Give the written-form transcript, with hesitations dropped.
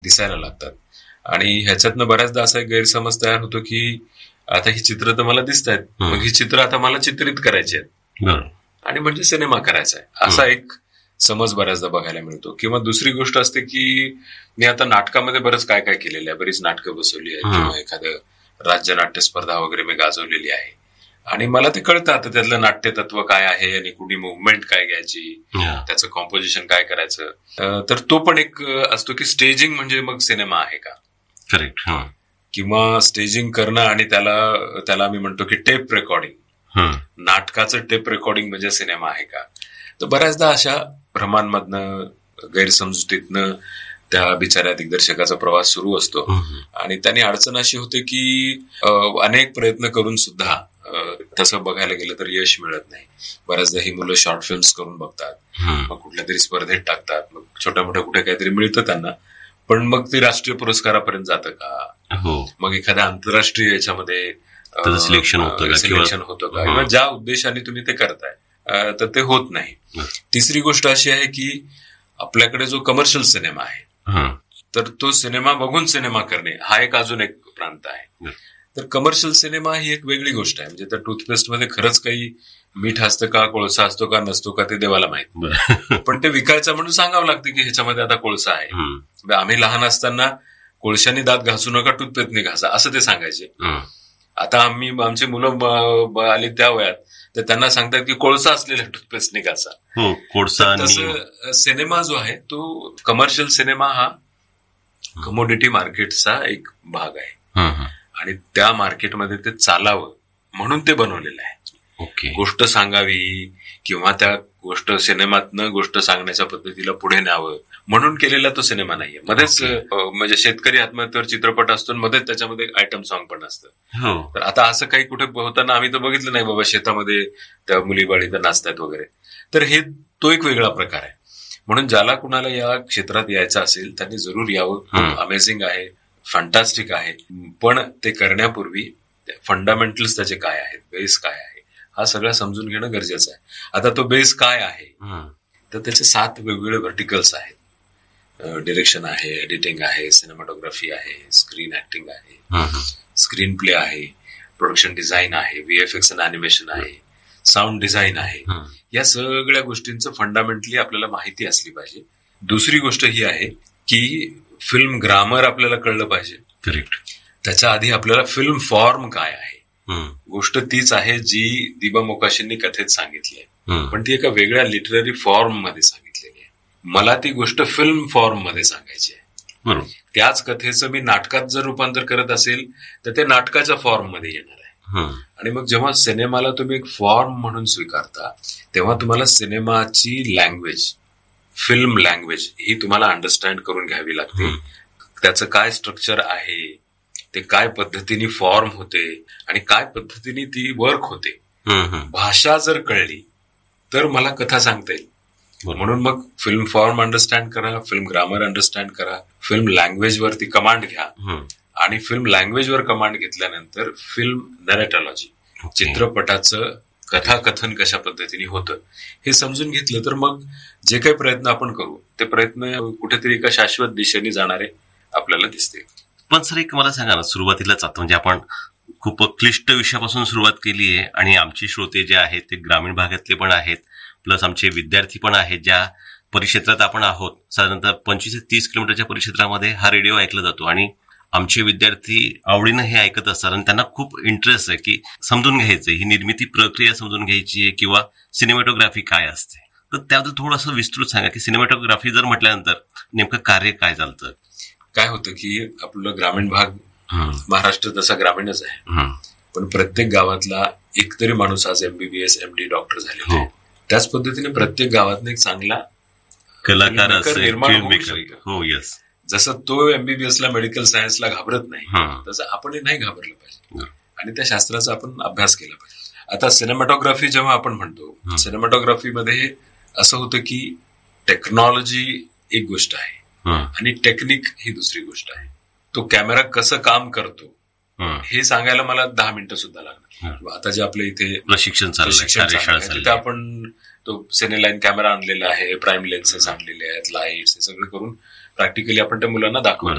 दिसायला लागतात. आणि ह्याच्यातनं बऱ्याचदा असा एक गैरसमज तयार होतो की आता ही चित्र तर मला दिसत आहेत, मग ही चित्र आता मला चित्रित करायची आहेत आणि म्हणजे सिनेमा करायचा आहे, असा एक समज बऱ्याचदा बघायला मिळतो. किंवा दुसरी गोष्ट असते की मी आता नाटकामध्ये बरंच काय काय केलेलं आहे, बरीच नाटकं बसवली आहेत किंवा एखादं राज्य नाट्य स्पर्धा वगैरे मी गाजवलेली आहे आणि मला ते कळतं आता त्यातलं नाट्य तत्व काय आहे आणि कुणी मुवमेंट काय घ्यायची, त्याचं कॉम्पोजिशन काय करायचं. तर तो पण एक असतो की स्टेजिंग म्हणजे मग सिनेमा आहे का. करेक्ट. किंवा स्टेजिंग करणं आणि त्याला आम्ही म्हणतो की टेप रेकॉर्डिंग, नाटकाचं टेप रेकॉर्डिंग म्हणजे सिनेमा आहे का. तर बऱ्याचदा अशा भ्रमांमधनं गैरसमजुतीतनं त्या बिचाऱ्या दिग्दर्शकाचा प्रवास सुरू असतो आणि त्यांनी अडचण अशी होते की अनेक प्रयत्न करून सुद्धा तसं बघायला गेलं तर यश मिळत नाही. बऱ्याचदा ही मुलं शॉर्ट फिल्म्स करून बघतात, मग कुठल्या तरी स्पर्धेत टाकतात, मग छोट्या मोठ्या कुठे काहीतरी मिळतं त्यांना, पण मग ते राष्ट्रीय पुरस्कारापर्यंत जातं का, मग एखाद्या आंतरराष्ट्रीय याच्यामध्ये सिलेक्शन होतं का, किंवा ज्या उद्देशाने तुम्ही ते करताय तर ते होत नाही. तिसरी गोष्ट अशी आहे की आपल्याकडे जो कमर्शियल सिनेमा आहे तर तो सिनेमा बघून सिनेमा करणे हा एक अजून एक प्रांत आहे. तर कमर्शियल सिनेमा ही एक वेगळी गोष्ट आहे. म्हणजे त्या टूथपेस्टमध्ये खरंच काही मीठ असतं का, कोळसा असतो का, नसतो का, ते देवाला माहित, पण ते विकायचं म्हणून सांगावं लागतं की ह्याच्यामध्ये आता कोळसा आहे. आम्ही लहान असताना कोळशाने दात घासू नका, टूथपेस्टने घासा असं ते सांगायचे. आता आमची मुलं आली त्या वयात तर त्यांना सांगतात की कोळसा असलेल्या टूथपेस्टने घासा. तसं सिनेमा जो आहे तो कमर्शियल सिनेमा हा कमोडिटी मार्केटचा एक भाग आहे आणि त्या मार्केटमध्ये ते चालावं म्हणून ते बनवलेलं आहे. गोष्ट सांगावी किंवा त्या गोष्ट सिनेमातनं गोष्ट सांगण्याच्या पद्धतीला पुढे न्यावं म्हणून केलेला तो सिनेमा नाहीये. मध्येच म्हणजे शेतकरी आत्महत्येवर चित्रपट असतो, मध्येच त्याच्यामध्ये आयटम सॉन्ग पण असतं. तर आता असं काही कुठे होताना आम्ही तर बघितलं नाही बाबा, शेतामध्ये त्या मुली बाळी तर नाचतात वगैरे. तर हे तो एक वेगळा प्रकार आहे. म्हणून ज्याला कुणाला या क्षेत्रात यायचं असेल त्यांनी जरूर यावं. अमेझिंग आहे, फॅन्टास्टिक आहे, पण ते करण्यापूर्वी फंडामेंटल्स त्याचे काय आहेत, बेस काय आहे, हा सगळं समजून घेणं गरजेचं आहे. आता तो बेस काय आहे तर त्याचे 7 वेगवेगळे व्हर्टिकल्स आहेत. डिरेक्शन आहे, एडिटिंग आहे, सिनेमॅटोग्राफी आहे, स्क्रीन ऍक्टिंग आहे, स्क्रीन प्ले आहे, प्रोडक्शन डिझाईन आहे, व्हीएफएक्स अँड अॅनिमेशन आहे, साऊंड डिझाईन आहे. या सगळ्या गोष्टींचं फंडामेंटली आपल्याला माहिती असली पाहिजे. दुसरी गोष्ट ही आहे की फिल्म ग्रामर आपल्याला कळलं पाहिजे. करेक्ट. त्याच्या आधी आपल्याला फिल्म फॉर्म काय आहे. गोष्ट तीच आहे जी दिबा मोकाशींनी कथेत सांगितली आहे, पण ती एका वेगळ्या लिटररी फॉर्म मध्ये सांगितलेली आहे. मला ती गोष्ट फिल्म फॉर्म मध्ये सांगायची आहे. त्याच कथेचं मी नाटकात जर रूपांतर करत असेल तर ते नाटकाच्या फॉर्म मध्ये येणार आहे. आणि मग जेव्हा सिनेमाला तुम्ही एक फॉर्म म्हणून स्वीकारता तेव्हा तुम्हाला सिनेमाची लँग्वेज, फिल्म लँग्वेज ही तुम्हाला अंडरस्टँड करून घ्यावी लागते. त्याचं काय स्ट्रक्चर आहे, ते काय पद्धतीने फॉर्म होते आणि काय पद्धतीने ती वर्क होते. भाषा जर कळली तर मला कथा सांगता येईल. म्हणून मग फिल्म फॉर्म अंडरस्टँड करा, फिल्म ग्रामर अंडरस्टँड करा, फिल्म लँग्वेजवरती कमांड घ्या आणि फिल्म लँग्वेजवर कमांड घेतल्यानंतर फिल्म नॅरेटॉलॉजी, चित्रपटाचं कथाकथन कशा पद्धतीने होतं हे समजून घेतलं तर मग जे काही प्रयत्न आपण करू ते प्रयत्न कुठेतरी एका शाश्वत दिशेने जाणारे आपल्याला दिसते. पण सर एक मला सांगा ना, सुरुवातीलाच आता म्हणजे आपण खूप क्लिष्ट विषयापासून सुरुवात केली आहे आणि आमचे श्रोते जे आहेत ते ग्रामीण भागातले पण आहेत, प्लस आमचे विद्यार्थी पण आहेत. ज्या परिक्षेत्रात आपण आहोत साधारणतः 25 ते 30 किलोमीटरच्या परिक्षेत्रामध्ये हा रेडिओ ऐकला जातो आणि आमचे विद्यार्थी आवडीनं हे ऐकत असतात आणि त्यांना खूप इंटरेस्ट आहे की समजून घ्यायचं, ही निर्मिती प्रक्रिया समजून घ्यायची आहे किंवा सिनेमॅटोग्राफी काय असते. तर त्याबद्दल थोडंसं विस्तृत सांगा की सिनेमॅटोग्राफी जर म्हटल्यानंतर नेमकं कार्य काय चालतं. काय होतं की आपलं ग्रामीण भाग, महाराष्ट्र तसा ग्रामीणच आहे, पण प्रत्येक गावातला एकतरी माणूस आज MBBS MD डॉक्टर झालेला आहे. त्याच पद्धतीने प्रत्येक गावात एक चांगला कलाकार निर्माण होऊ शकतो. हो, यस. जसं तो MBBS ला मेडिकल सायन्सला घाबरत नाही तसं आपणही नाही घाबरलं पाहिजे आणि त्या शास्त्राचा आपण अभ्यास केला पाहिजे. आता सिनेमॅटोग्राफी जेव्हा आपण म्हणतो, सिनेमॅटोग्राफीमध्ये असं होतं की टेक्नॉलॉजी एक गोष्ट आहे आणि टेक्निक ही दुसरी गोष्ट आहे. तो कॅमेरा कसं काम करतो हे सांगायला मला 10 मिनिटं सुद्धा लागणार. आता जे आपल्या इथे प्रशिक्षण तिथे आपण तो सिनेलाईन कॅमेरा आणलेला आहे, प्राईम लेन्सेस आणलेले आहेत, लाईट्स हे सगळं करून प्रॅक्टिकली आपण त्या मुलांना दाखवलं.